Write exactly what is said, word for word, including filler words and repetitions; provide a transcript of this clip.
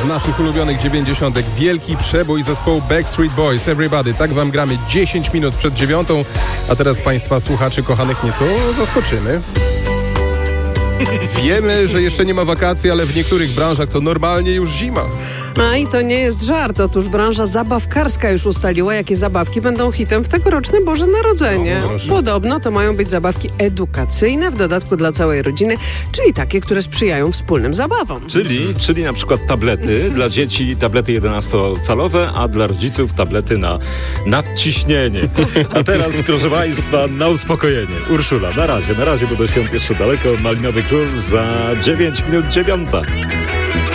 naszych ulubionych dziewięćdziesiątek. Wielki przebój zespołu Backstreet Boys, Everybody. Tak wam gramy dziesięć minut przed dziewiątą, a teraz państwa słuchaczy kochanych nieco zaskoczymy. Wiemy, że jeszcze nie ma wakacji, ale w niektórych branżach to normalnie już zima. A i to nie jest żart. Otóż branża zabawkarska już ustaliła, jakie zabawki będą hitem w tegoroczne Boże Narodzenie. No, Podobno to mają być zabawki edukacyjne, w dodatku dla całej rodziny, czyli takie, które sprzyjają wspólnym zabawom. Czyli, czyli na przykład tablety dla dzieci, tablety jedenastocalowe, a dla rodziców tablety na nadciśnienie. A teraz, proszę Państwa, na uspokojenie. Urszula, na razie, na razie, bo do świąt jeszcze daleko. Malinowy Król za dziewięć minut dziewiąta.